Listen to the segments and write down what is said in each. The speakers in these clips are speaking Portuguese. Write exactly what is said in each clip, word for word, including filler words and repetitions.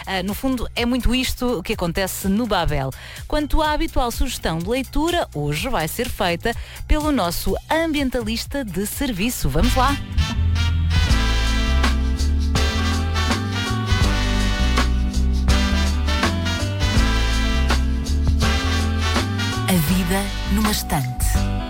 Uh, no fundo, é muito isto que acontece no Babel. Quanto à habitual sugestão de leitura, hoje vai ser feita pelo nosso ambientalista de serviço. Vamos lá! A vida numa estante.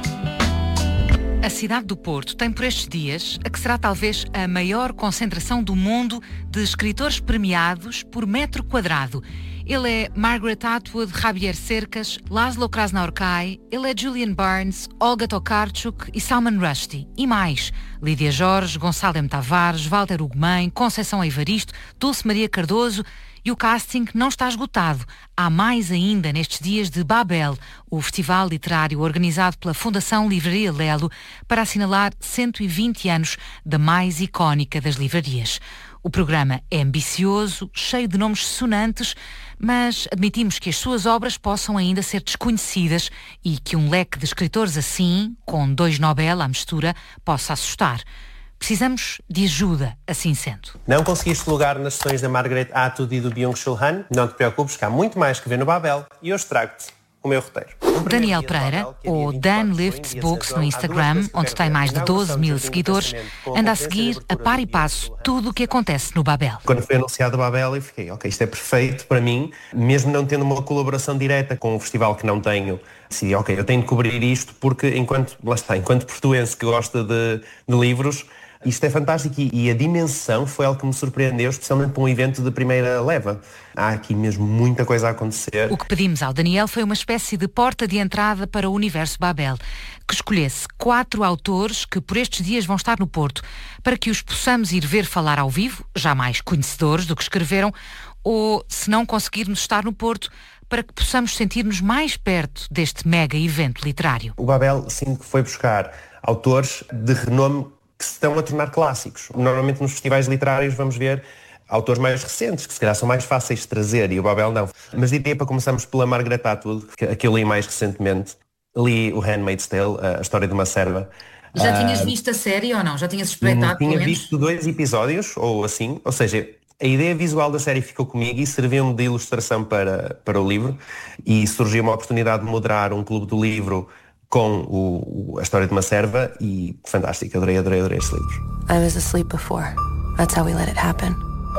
A cidade do Porto tem por estes dias a que será talvez a maior concentração do mundo de escritores premiados por metro quadrado. Ele é Margaret Atwood, Javier Cercas, Laszlo Krasnaorkai, ele é Julian Barnes, Olga Tokarczuk e Salman Rushdie. E mais, Lídia Jorge, Gonçalo M. Tavares, Walter Ugumem, Conceição Evaristo, Dulce Maria Cardoso. E o casting não está esgotado. Há mais ainda nestes dias de Babel, o festival literário organizado pela Fundação Livraria Lelo para assinalar cento e vinte anos da mais icónica das livrarias. O programa é ambicioso, cheio de nomes sonantes, mas admitimos que as suas obras possam ainda ser desconhecidas e que um leque de escritores assim, com dois Nobel à mistura, possa assustar. Precisamos de ajuda, assim sendo. Não conseguiste lugar nas sessões da Margaret Atwood e do Byung-Chul Han? Não te preocupes, que há muito mais que ver no Babel e hoje trago-te o meu roteiro. Daniel Pereira, ou Dan Lifts Books no Instagram, onde tem mais de doze mil seguidores, anda a seguir a par e passo tudo o que acontece no Babel. Quando foi anunciado o Babel eu fiquei, ok, isto é perfeito para mim, mesmo não tendo uma colaboração direta com o festival que não tenho. Decidi, ok, eu tenho de cobrir isto porque enquanto, lá está, enquanto portuense que gosta de, de livros, isto é fantástico e, e a dimensão foi algo que me surpreendeu, especialmente para um evento de primeira leva. Há aqui mesmo muita coisa a acontecer. O que pedimos ao Daniel foi uma espécie de porta de entrada para o universo Babel, que escolhesse quatro autores que por estes dias vão estar no Porto, para que os possamos ir ver falar ao vivo, já mais conhecedores do que escreveram, ou, se não conseguirmos estar no Porto, para que possamos sentir-nos mais perto deste mega evento literário. O Babel, sim, que foi buscar autores de renome que se estão a tornar clássicos. Normalmente nos festivais literários vamos ver autores mais recentes, que se calhar são mais fáceis de trazer, e o Babel não. Mas diria para começarmos pela Margaret Atwood, que eu li mais recentemente. Li o Handmaid's Tale, a história de uma serva. Já uh, tinhas visto a série ou não? Já tinhas espreitado? Tinha visto dois episódios, ou assim, ou seja, a ideia visual da série ficou comigo e serviu-me de ilustração para, para o livro, e surgiu uma oportunidade de moderar um clube do livro com o, a história de uma serva e fantástico, adorei, adorei, adorei este livro. I was asleep before. That's how we let it happen.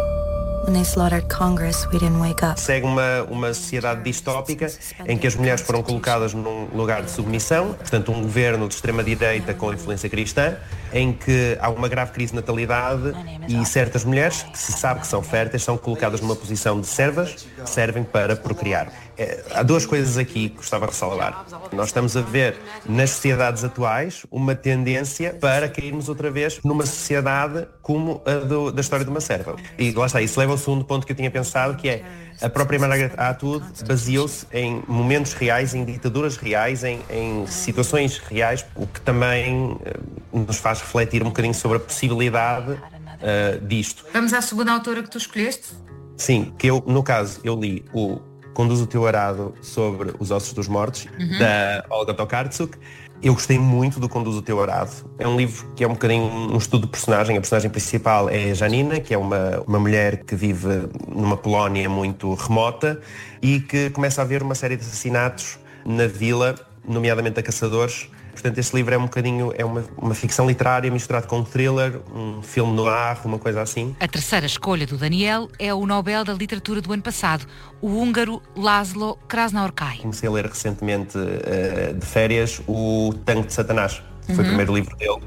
When they slaughtered Congress, we didn't wake up. Segue uma, uma sociedade distópica em que as mulheres foram colocadas num lugar de submissão, portanto um governo de extrema-direita com influência cristã, em que há uma grave crise de natalidade e certas mulheres, que se sabe que são férteis, são colocadas numa posição de servas, que servem para procriar. É, há duas coisas aqui que gostava de ressalvar. Nós estamos a ver nas sociedades atuais uma tendência para cairmos outra vez numa sociedade como a do, da história de uma serva. E lá está, isso leva ao segundo ponto que eu tinha pensado, que é a própria Margaret Atwood baseou-se em momentos reais, em ditaduras reais, em, em situações reais, o que também uh, nos faz refletir um bocadinho sobre a possibilidade uh, disto. Vamos à segunda autora que tu escolheste? Sim, que eu, no caso, eu li o Conduz o Teu Arado sobre os Ossos dos Mortos, uhum. da Olga Tokarczuk. Eu gostei muito do Conduz o Teu Arado. É um livro que é um bocadinho um estudo de personagem. A personagem principal é a Janina, que é uma, uma mulher que vive numa Polónia muito remota e que começa a haver uma série de assassinatos na vila, nomeadamente a caçadores. Portanto, este livro é um bocadinho, é uma, uma ficção literária misturada com um thriller, um filme noir, uma coisa assim. A terceira escolha do Daniel é o Nobel da Literatura do ano passado, o húngaro Laszlo Krasnaorkai. Comecei a ler recentemente, uh, de férias, o Tango de Satanás, que uhum. foi o primeiro livro dele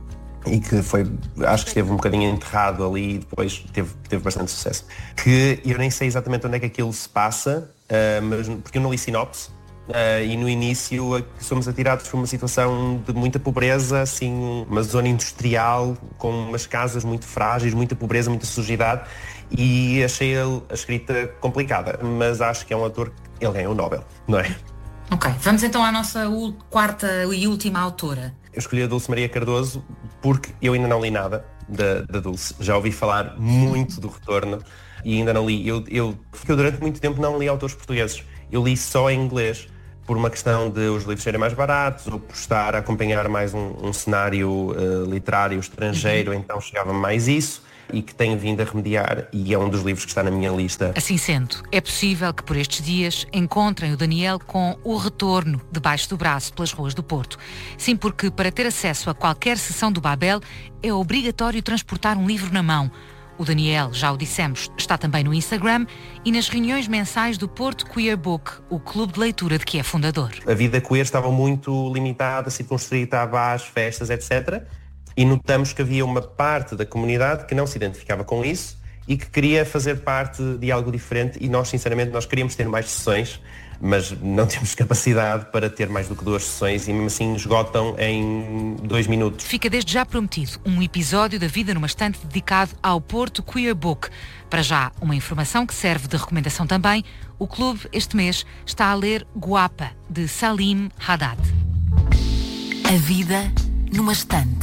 e que foi, acho que esteve um bocadinho enterrado ali e depois teve, teve bastante sucesso. Que eu nem sei exatamente onde é que aquilo se passa, uh, mas, porque eu não li sinopse. Uh, e no início uh, somos atirados por uma situação de muita pobreza, assim, uma zona industrial com umas casas muito frágeis, muita pobreza, muita sujidade, e achei a escrita complicada, mas acho que é um autor que ele ganha o Nobel, não é? Ok, vamos então à nossa u- quarta e última autora. Eu escolhi a Dulce Maria Cardoso porque eu ainda não li nada da, da Dulce, já ouvi falar muito do retorno e ainda não li. Eu, eu, eu durante muito tempo não li autores portugueses, eu li só em inglês, por uma questão de os livros serem mais baratos ou por estar a acompanhar mais um, um cenário uh, literário estrangeiro, uhum. então chegava mais isso. e que tem vindo a remediar, e é um dos livros que está na minha lista. Assim sendo, é possível que por estes dias encontrem o Daniel com O Retorno debaixo do braço pelas ruas do Porto. Sim, porque para ter acesso a qualquer sessão do Babel é obrigatório transportar um livro na mão. O Daniel, já o dissemos, está também no Instagram e nas reuniões mensais do Porto Queer Book, o clube de leitura de que é fundador. A vida queer estava muito limitada, circunscrita a bares, festas, etcétera. E notamos que havia uma parte da comunidade que não se identificava com isso e que queria fazer parte de algo diferente, e nós, sinceramente, nós queríamos ter mais sessões, mas não temos capacidade para ter mais do que duas sessões e mesmo assim esgotam em dois minutos. Fica desde já prometido um episódio da Vida numa Estante dedicado ao Porto Queer Book. Para já, uma informação que serve de recomendação também, o clube este mês está a ler Guapa, de Salim Haddad. A Vida numa Estante.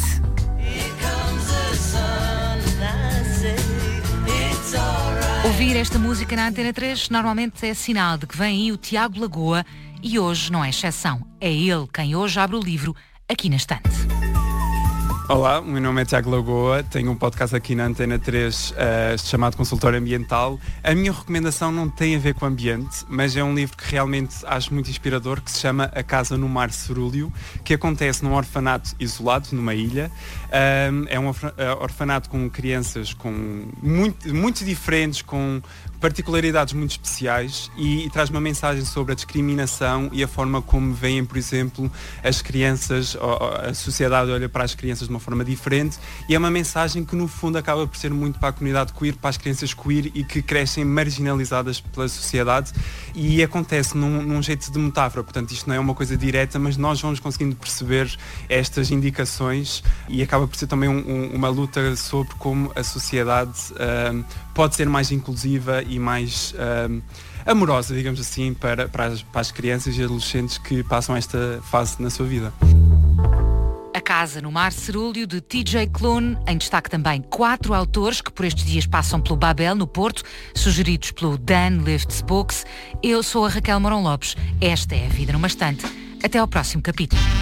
Ouvir esta música na Antena três normalmente é sinal de que vem aí o Tiago Lagoa e hoje não é exceção. É ele quem hoje abre o livro aqui na Estante. Olá, o meu nome é Tiago Lagoa, tenho um podcast aqui na Antena três uh, chamado Consultório Ambiental. A minha recomendação não tem a ver com o ambiente, mas é um livro que realmente acho muito inspirador, que se chama A Casa no Mar Cerúleo, que acontece num orfanato isolado, numa ilha. Um, é um orfanato com crianças com muito, muito diferentes, com particularidades muito especiais e, e traz uma mensagem sobre a discriminação e a forma como veem, por exemplo, as crianças, a sociedade olha para as crianças de uma forma diferente, e é uma mensagem que no fundo acaba por ser muito para a comunidade queer, para as crianças queer e que crescem marginalizadas pela sociedade, e acontece num, num jeito de metáfora, portanto isto não é uma coisa direta, mas nós vamos conseguindo perceber estas indicações e acaba por ser também um, um, uma luta sobre como a sociedade um, pode ser mais inclusiva e mais um, amorosa, digamos assim, para, para, as, para as crianças e adolescentes que passam esta fase na sua vida. A Casa no Mar Cerúleo, de T J Klune, em destaque também quatro autores que por estes dias passam pelo Babel, no Porto, sugeridos pelo Dan Lifts Books. Eu sou a Raquel Mourão Lopes. Esta é a Vida numa Estante. Até ao próximo capítulo.